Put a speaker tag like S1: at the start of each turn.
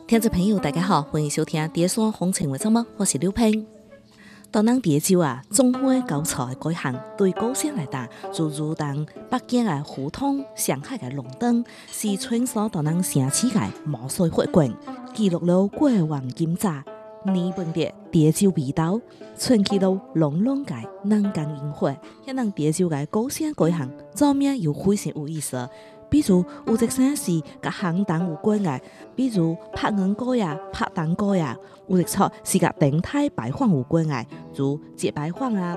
S1: 听众朋友，大家好，欢迎收听《蝶山风情为什么》，我是刘平。当咱蝶州种花交草的改行，对古县来讲，就如同北京的胡同、上海的龙灯，是穿梭到咱城市的无数血管，记录了过往今早。年份的蝶州味道，存起了浓浓的南港烟火。遐咱蝶州的古县改行，做名又非常有意思。比如有一些是甲行当有关的，比如拍圆果呀、拍蛋糕呀；有一撮是甲电台摆放有关的，如节摆放啊、